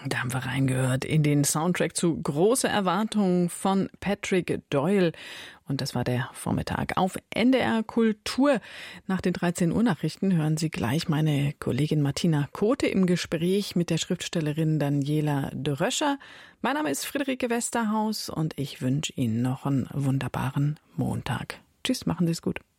Da haben wir reingehört in den Soundtrack zu Große Erwartungen von Patrick Doyle. Und das war der Vormittag auf NDR Kultur. Nach den 13 Uhr Nachrichten hören Sie gleich meine Kollegin Martina Kote im Gespräch mit der Schriftstellerin Daniela de Röscher. Mein Name ist Friederike Westerhaus und ich wünsche Ihnen noch einen wunderbaren Montag. Tschüss, machen Sie es gut.